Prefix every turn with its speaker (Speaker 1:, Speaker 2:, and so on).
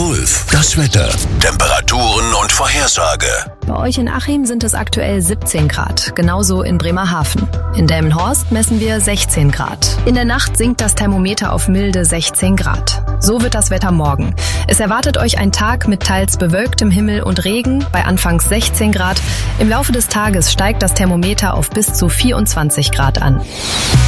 Speaker 1: Wulff, das Wetter, Temperaturen und Vorhersage.
Speaker 2: Bei euch in Achim sind es aktuell 17 Grad, genauso in Bremerhaven. In Delmenhorst messen wir 16 Grad. In der Nacht sinkt das Thermometer auf milde 16 Grad. So wird das Wetter morgen. Es erwartet euch ein Tag mit teils bewölktem Himmel und Regen bei anfangs 16 Grad. Im Laufe des Tages steigt das Thermometer auf bis zu 24 Grad an.